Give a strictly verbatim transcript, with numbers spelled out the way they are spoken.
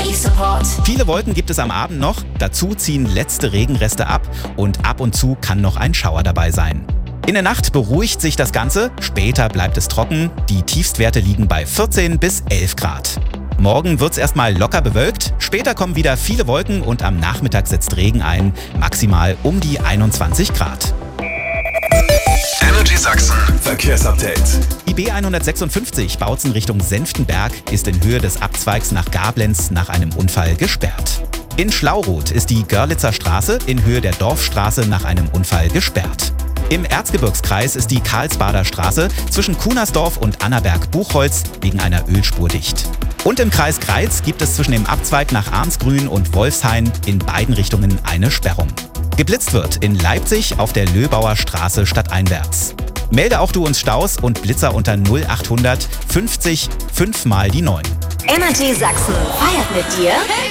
Energy Support. Viele Wolken gibt es am Abend noch, dazu ziehen letzte Regenreste ab und ab und zu kann noch ein Schauer dabei sein. In der Nacht beruhigt sich das Ganze, später bleibt es trocken, die Tiefstwerte liegen bei vierzehn bis elf Grad. Morgen wird's erstmal locker bewölkt, später kommen wieder viele Wolken und am Nachmittag setzt Regen ein, maximal um die einundzwanzig Grad. Energy Sachsen Verkehrsupdate. Die B hundertsechsundfünfzig Bautzen Richtung Senftenberg ist in Höhe des Abzweigs nach Gablenz nach einem Unfall gesperrt. In Schlauroth ist die Görlitzer Straße in Höhe der Dorfstraße nach einem Unfall gesperrt. Im Erzgebirgskreis ist die Karlsbader Straße zwischen Kunersdorf und Annaberg-Buchholz wegen einer Ölspur dicht. Und im Kreis Greiz gibt es zwischen dem Abzweig nach Arnsgrün und Wolfshain in beiden Richtungen eine Sperrung. Geblitzt wird in Leipzig auf der Löbauer Straße stadteinwärts. Melde auch du uns Staus und Blitzer unter null achthundert fünfzig fünf mal die neun. Energy Sachsen feiert mit dir